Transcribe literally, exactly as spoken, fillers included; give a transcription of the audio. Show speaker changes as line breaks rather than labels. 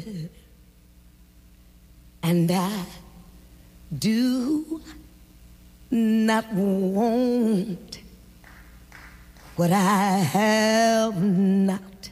And I do not want what I have not.